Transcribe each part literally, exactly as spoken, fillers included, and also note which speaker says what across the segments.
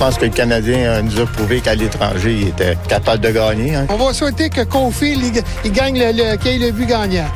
Speaker 1: pense que le Canadien nous a prouvé qu'à l'étranger, il était capable de gagner. Hein.
Speaker 2: On va souhaiter que Caulfield, il, il gagne le, le, qu'il ait le but gagnant.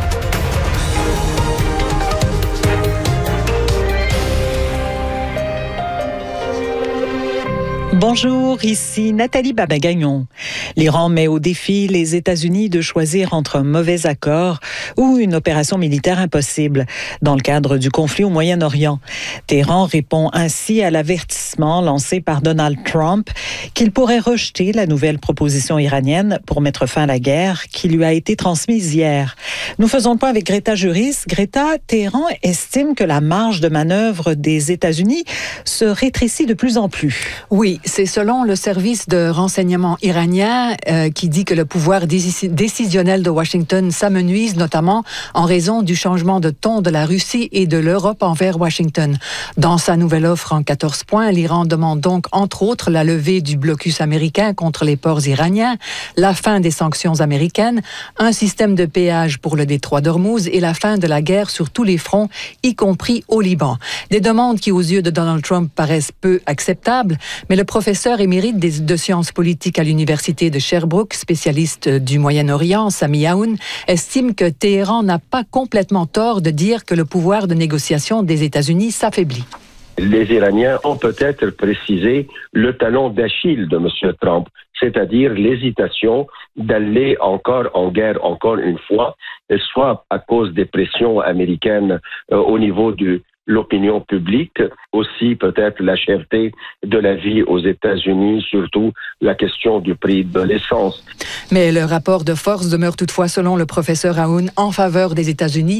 Speaker 3: Bonjour, ici Nathalie Babagagnon. L'Iran met au défi les États-Unis de choisir entre un mauvais accord ou une opération militaire impossible dans le cadre du conflit au Moyen-Orient. Téhéran répond ainsi à l'avertissement lancé par Donald Trump qu'il pourrait rejeter la nouvelle proposition iranienne pour mettre fin à la guerre qui lui a été transmise hier. Nous faisons le point avec Greta Juris. Greta, Téhéran estime que la marge de manœuvre des États-Unis se rétrécit de plus en plus.
Speaker 4: Oui. C'est selon le service de renseignement iranien euh, qui dit que le pouvoir décisionnel de Washington s'amenuise notamment en raison du changement de ton de la Russie et de l'Europe envers Washington. Dans sa nouvelle offre en quatorze points, l'Iran demande donc entre autres la levée du blocus américain contre les ports iraniens, la fin des sanctions américaines, un système de péage pour le détroit d'Ormuz et la fin de la guerre sur tous les fronts, y compris au Liban. Des demandes qui aux yeux de Donald Trump paraissent peu acceptables, mais le professeur émérite de sciences politiques à l'université de Sherbrooke, spécialiste du Moyen-Orient, Sami Aoun, estime que Téhéran n'a pas complètement tort de dire que le pouvoir de négociation des États-Unis s'affaiblit.
Speaker 5: Les Iraniens ont peut-être précisé le talon d'Achille de M. Trump, c'est-à-dire l'hésitation d'aller encore en guerre encore une fois, soit à cause des pressions américaines euh, au niveau de l'opinion publique, aussi peut-être la cherté de la vie aux États-Unis, surtout la question du prix de l'essence.
Speaker 4: Mais le rapport de force demeure toutefois, selon le professeur Aoun, en faveur des États-Unis.